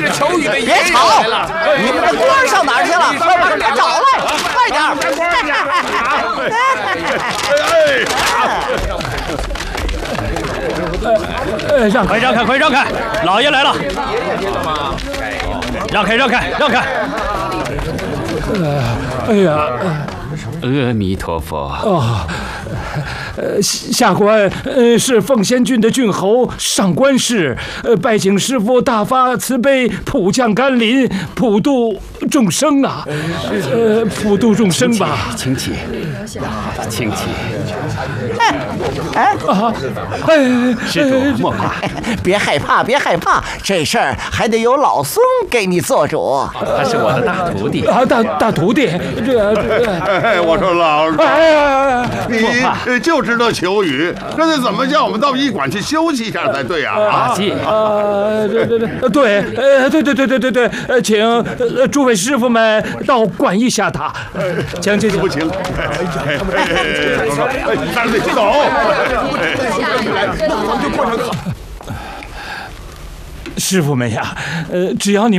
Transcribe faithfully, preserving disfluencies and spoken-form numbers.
求雨的爷爷别吵来了！ 你们的官上哪儿去了？快把他找来，快点！ 呃，让开，让开，快让开！老爷来了！让开，让开，让开！哎呀！ 阿弥陀佛。 哦，呃，下官呃是凤仙郡的郡侯上官氏，呃，拜请师傅大发慈悲，普降甘霖，普度众生啊！呃，普度众生吧。 请起，请起。 哎啊，哎， 施主莫怕， 别害怕，别害怕，这事儿还得由老孙给你做主。 他是我的大徒弟啊，大大徒弟，这这。 我说老师， 哎， 你就知道求雨，这得怎么叫我们到医馆去休息一下才对啊？ 阿济， 啊，对对对，对，呃，对对对对对对，呃，请呃诸位师傅们到馆驿下榻，请请请， 不行，哎，咱得走。 师傅们呀，呃，只要你们。